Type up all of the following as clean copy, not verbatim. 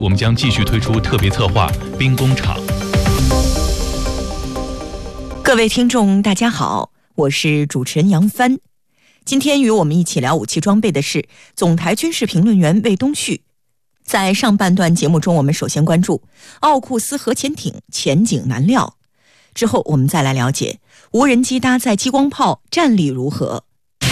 我们将继续推出特别策划兵工厂。 各位听众大家好，我是主持人杨帆。今天与我们一起聊武器装备的是总台军事评论员魏东旭。在上半段节目中，我们首先关注奥库斯核潜艇前景难料，之后我们再来了解无人机搭载激光炮战力如何。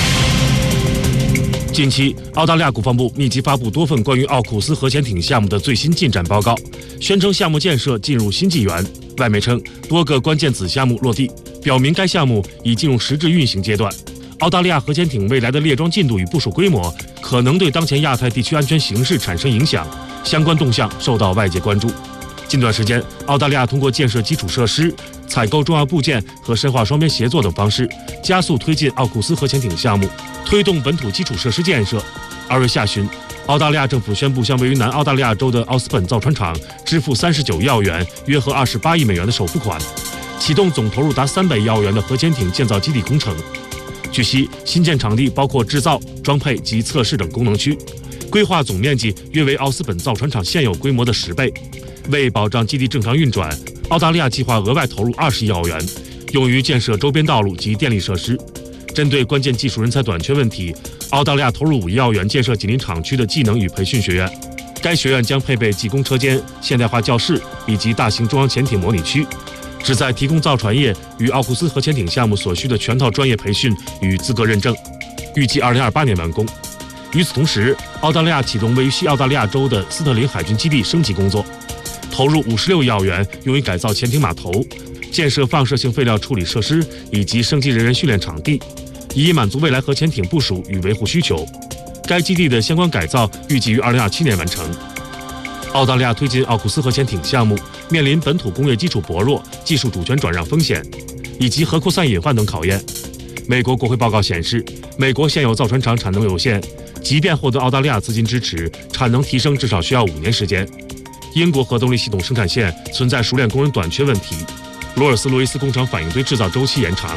近期，澳大利亚国防部密集发布多份关于奥库斯核潜艇项目的最新进展报告，宣称项目建设进入新纪元。外媒称，多个关键子项目落地，表明该项目已进入实质运行阶段。澳大利亚核潜艇未来的列装进度与部署规模，可能对当前亚太地区安全形势产生影响，相关动向受到外界关注。近段时间，澳大利亚通过建设基础设施、采购重要部件和深化双边协作等方式，加速推进奥库斯核潜艇项目，推动本土基础设施建设。2月下旬，澳大利亚政府宣布向位于南澳大利亚州的奥斯本造船厂支付39亿澳元（约合28亿美元）的首付款，启动总投入达300亿澳元的核潜艇建造基地工程。据悉，新建场地包括制造、装配及测试等功能区，规划总面积约为奥斯本造船厂现有规模的10倍。为保障基地正常运转，澳大利亚计划额外投入20亿澳元，用于建设周边道路及电力设施。针对关键技术人才短缺问题，澳大利亚投入5亿澳元建设紧邻厂区的技能与培训学院。该学院将配备技工车间、现代化教室以及大型中央潜艇模拟区，旨在提供造船业与奥库斯核潜艇项目所需的全套专业培训与资格认证，预计2028年完工。与此同时，澳大利亚启动位于西澳大利亚州的斯特林海军基地升级工作，投入56亿澳元用于改造潜艇码头、建设放射性废料处理设施以及升级人员训练场地，以满足未来核潜艇部署与维护需求。该基地的相关改造预计于2027年完成。澳大利亚推进奥库斯核潜艇项目，面临本土工业基础薄弱、技术主权转让风险，以及核扩散隐患等考验。美国国会报告显示，美国现有造船厂产能有限，即便获得澳大利亚资金支持，产能提升至少需要5年时间。英国核动力系统生产线存在熟练工人短缺问题，罗尔斯罗伊斯工厂反映对制造周期延长。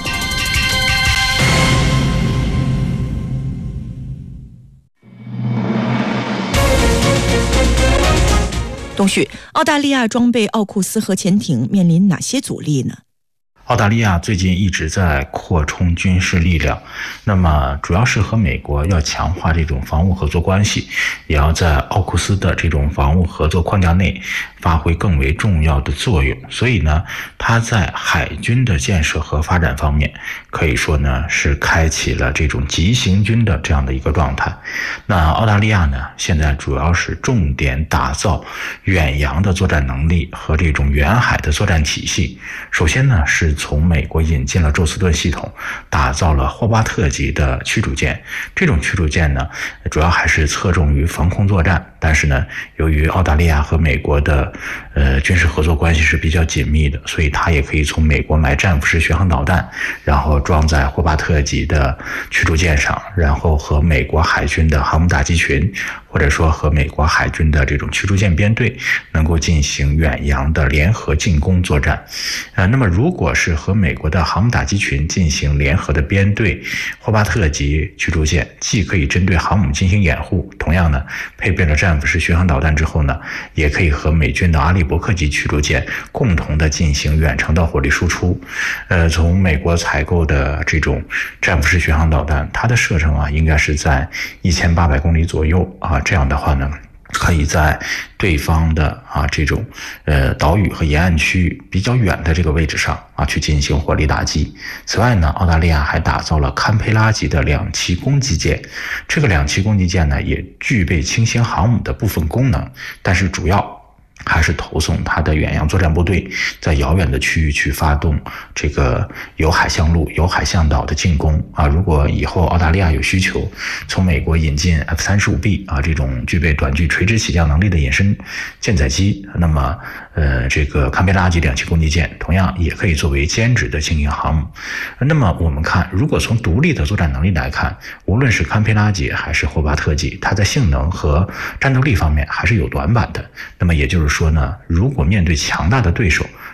东旭，澳大利亚装备奥库斯核潜艇面临哪些阻力呢？ 澳大利亚最近一直在扩充军事力量，那么主要是和美国要强化这种防务合作关系，也要在奥库斯的这种防务合作框架内发挥更为重要的作用。所以呢，它在海军的建设和发展方面，可以说呢是开启了这种急行军的这样的一个状态。那澳大利亚呢，现在主要是重点打造远洋的作战能力和这种远海的作战体系。首先呢，是从美国引进了宙斯盾系统，打造了霍巴特级的驱逐舰。这种驱逐舰呢，主要还是侧重于防空作战，但是呢，由于澳大利亚和美国的军事合作关系是比较紧密的，所以它也可以从美国买战斧式巡航导弹，然后装在霍巴特级的驱逐舰上，然后和美国海军的航母打击群，或者说和美国海军的这种驱逐舰编队，能够进行远洋的联合进攻作战。那么如果是和美国的航母打击群进行联合的编队，霍巴特级驱逐舰既可以针对航母进行掩护，同样呢，配备了战斧式巡航导弹之后呢，也可以和美军的阿利伯克级驱逐舰共同的进行远程的火力输出。从美国采购的这种战斧式巡航导弹，它的射程应该是在1800公里左右这样的话呢，可以在对方的这种岛屿和沿岸区域比较远的这个位置上去进行火力打击。此外呢，澳大利亚还打造了堪培拉级的2栖攻击舰。这个2栖攻击舰呢，也具备轻型航母的部分功能，但是主要还是投送它的远洋作战部队在遥远的区域去发动这个由海向陆、由海向岛的进攻如果以后澳大利亚有需求，从美国引进 F-35B 这种具备短距垂直起降能力的隐身舰载机，那么这个堪培拉级2栖攻击舰同样也可以作为兼职的轻型航母。那么我们看，如果从独立的作战能力来看，无论是堪培拉级还是霍巴特级，它在性能和战斗力方面还是有短板的。那么也就是说呢，如果面对强大的对手，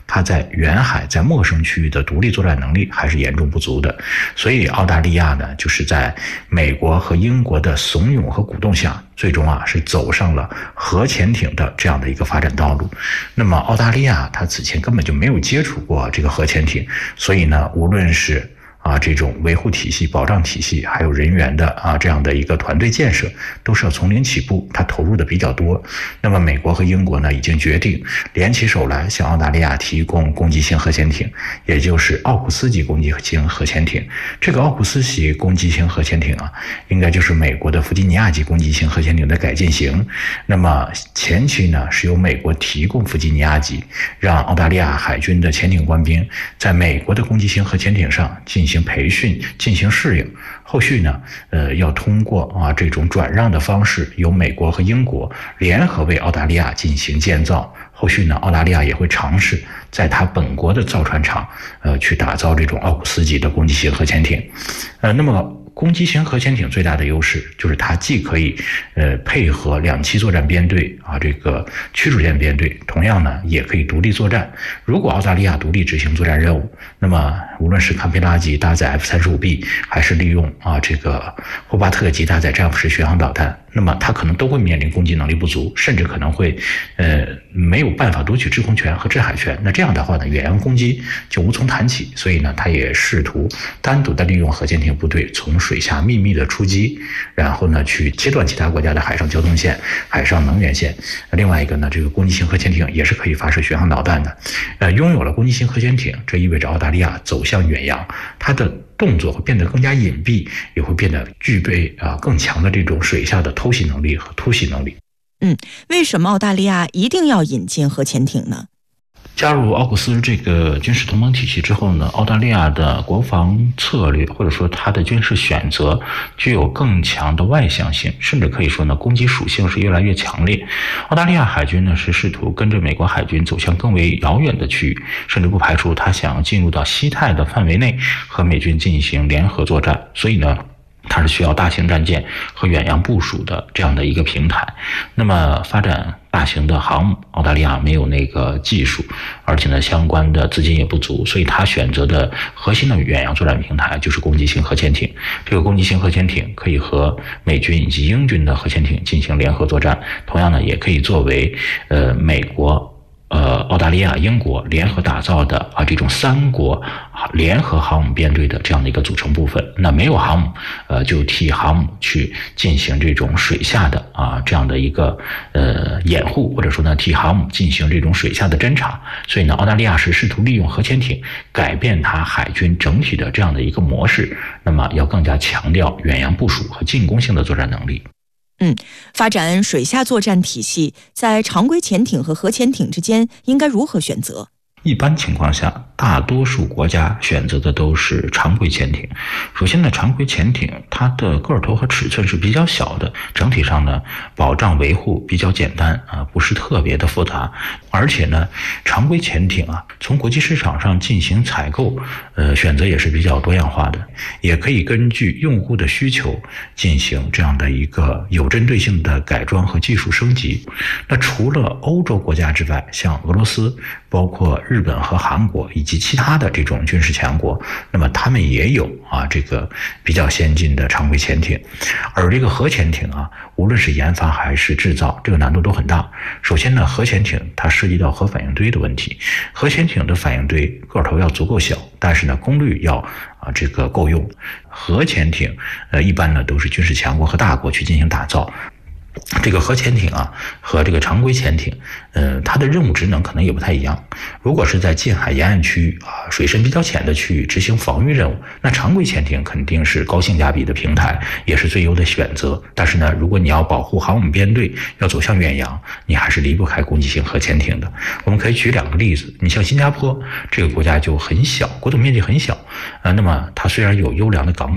它在远海、在陌生区域的独立作战能力还是严重不足的。所以澳大利亚呢，就是在美国和英国的怂恿和鼓动下，最终是走上了核潜艇的这样的一个发展道路。那么澳大利亚它此前根本就没有接触过这个核潜艇，所以呢，无论是这种维护体系、保障体系，还有人员的这样的一个团队建设，都是要从零起步，它投入的比较多。那么美国和英国呢，已经决定联起手来向澳大利亚提供攻击型核潜艇，也就是奥库斯级攻击型核潜艇。这个奥库斯级攻击型核潜艇应该就是美国的弗吉尼亚级攻击型核潜艇的改进型。那么前期呢，是由美国提供弗吉尼亚级，让澳大利亚海军的潜艇官兵在美国的攻击型核潜艇上进行培训，进行适应。后续呢，要通过这种转让的方式，由美国和英国联合为澳大利亚进行建造。后续呢，澳大利亚也会尝试在它本国的造船厂，去打造这种奥库斯级的攻击型核潜艇。那么攻击型核潜艇最大的优势就是它既可以配合2栖作战编队这个驱逐舰编队，同样呢也可以独立作战。如果澳大利亚独立执行作战任务，那么无论是堪培拉级搭载 F-35B， 还是利用这个霍巴特级搭载詹姆士巡航导弹，那么它可能都会面临攻击能力不足，甚至可能会没有办法夺取制空权和制海权。那这样的话呢，远洋攻击就无从谈起。所以呢，它也试图单独的利用核潜艇部队从水下秘密的出击，然后呢去切断其他国家的海上交通线、海上能源线。另外一个呢，这个攻击型核潜艇也是可以发射巡航导弹的。拥有了攻击型核潜艇，这意味着澳大利亚走向远洋，它的动作会变得更加隐蔽，也会变得具备更强的这种水下的偷袭能力和突袭能力。 为什么澳大利亚一定要引进核潜艇呢？ 加入奥库斯这个军事同盟体系之后呢，澳大利亚的国防策略或者说它的军事选择具有更强的外向性，甚至可以说呢，攻击属性是越来越强烈。澳大利亚海军呢是试图跟着美国海军走向更为遥远的区域，甚至不排除它想进入到西太的范围内和美军进行联合作战。所以呢，它是需要大型战舰和远洋部署的这样的一个平台。那么发展大型的航母，澳大利亚没有那个技术，而且呢相关的资金也不足，所以它选择的核心的远洋作战平台就是攻击型核潜艇。这个攻击型核潜艇可以和美军以及英军的核潜艇进行联合作战，同样呢也可以作为美国澳大利亚、英国联合打造的这种3国联合航母编队的这样的一个组成部分。那没有航母，就替航母去进行这种水下的这样的一个掩护，或者说呢替航母进行这种水下的侦察。所以呢，澳大利亚是试图利用核潜艇改变它海军整体的这样的一个模式，那么要更加强调远洋部署和进攻性的作战能力。 发展水下作战体系，在常规潜艇和核潜艇之间应该如何选择？ 一般情况下，大多数国家选择的都是常规潜艇。首先呢，常规潜艇它的个头和尺寸是比较小的，整体上呢保障维护比较简单不是特别的复杂。而且呢，常规潜艇从国际市场上进行采购，选择也是比较多样化的，也可以根据用户的需求进行这样的一个有针对性的改装和技术升级。那除了欧洲国家之外，像俄罗斯、包括日本和韩国以及其他的这种军事强国，那么他们也有这个比较先进的常规潜艇。而这个核潜艇无论是研发还是制造，这个难度都很大。首先呢，核潜艇它涉及到核反应堆的问题，核潜艇的反应堆个头要足够小，但是呢功率要这个够用。核潜艇一般呢都是军事强国和大国去进行打造。这个核潜艇和这个常规潜艇它的任务职能可能也不太一样。如果是在近海沿岸区域水深比较浅的区域执行防御任务，那常规潜艇肯定是高性价比的平台，也是最优的选择。但是呢，如果你要保护航母编队，要走向远洋，你还是离不开攻击型核潜艇的。我们可以举2个例子。你像新加坡这个国家就很小，国土面积很小那么它虽然有优良的港口，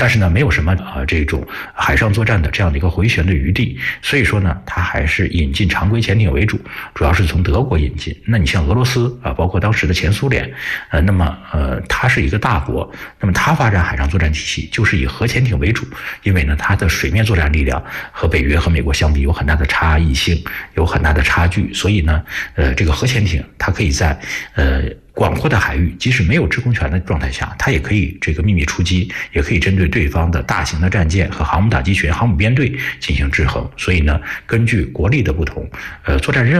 但是呢，没有什么这种海上作战的这样的一个回旋的余地，所以说呢，它还是引进常规潜艇为主，主要是从德国引进。那你像俄罗斯包括当时的前苏联，那么它是一个大国，那么它发展海上作战体系就是以核潜艇为主，因为呢，它的水面作战力量和北约和美国相比有很大的差异性，有很大的差距，所以呢，这个核潜艇它可以在广阔的海域，即使没有制空权的状态下，它也可以这个秘密出击，也可以针对对方的大型的战舰和航母打击群、航母编队进行制衡。所以呢，根据国力的不同，作战任务